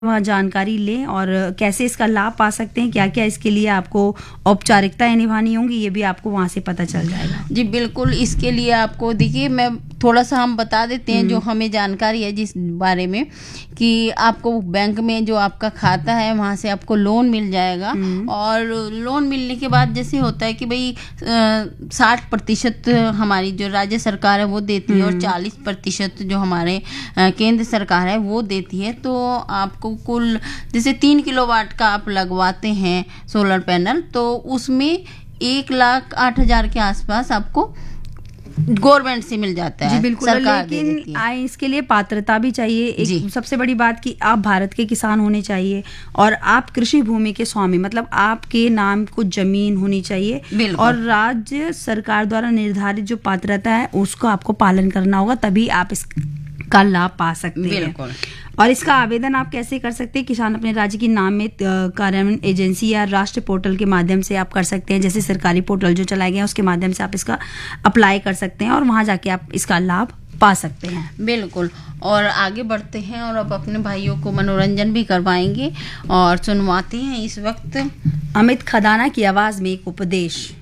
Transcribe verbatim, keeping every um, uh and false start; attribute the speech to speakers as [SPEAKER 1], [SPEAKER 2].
[SPEAKER 1] वहाँ जानकारी लें और कैसे इसका लाभ पा सकते हैं, क्या क्या इसके लिए आपको औपचारिकताएं निभानी होंगी, ये भी आपको वहाँ से पता चल जाएगा।
[SPEAKER 2] जी बिल्कुल, इसके लिए आपको देखिए मैं थोड़ा सा हम बता देते हैं जो हमें जानकारी है जिस बारे में, कि आपको बैंक में जो आपका खाता है वहाँ से आपको लोन मिल जाएगा। और लोन मिलने के बाद जैसे होता है कि भाई साठ प्रतिशत हमारी जो राज्य सरकार है वो देती है और चालीस प्रतिशत जो हमारे अ, केंद्र सरकार है वो देती है। तो आपको कुल जैसे तीन किलोवाट का आप लगवाते हैं सोलर पैनल, तो उसमें एक लाख आठ हजार के आसपास आपको गवर्नमेंट से मिल जाता है।
[SPEAKER 1] जी बिल्कुल,
[SPEAKER 2] सरकार दे देती
[SPEAKER 1] लेकिन
[SPEAKER 2] है।
[SPEAKER 1] आए इसके लिए पात्रता भी चाहिए। एक सबसे बड़ी बात कि आप भारत के किसान होने चाहिए और आप कृषि भूमि के स्वामी, मतलब आपके नाम कुछ जमीन होनी चाहिए और राज्य सरकार द्वारा निर्धारित जो पात्रता है उसको आपको पालन करना होगा, तभी आप इसका लाभ पा सकते हैं। और इसका आवेदन आप कैसे कर सकते हैं? किसान अपने राज्य की नामित कार्यान्वयन एजेंसी या राष्ट्रीय पोर्टल के माध्यम से आप कर सकते हैं। जैसे सरकारी पोर्टल जो चलाए गए हैं उसके माध्यम से आप इसका अप्लाई कर सकते हैं और वहां जाके आप इसका लाभ पा सकते हैं।
[SPEAKER 2] बिल्कुल, और आगे बढ़ते हैं और अब अपने भाइयों को मनोरंजन भी करवाएंगे और सुनवाते हैं इस वक्त
[SPEAKER 1] अमित खदाना की आवाज में एक उपदेश।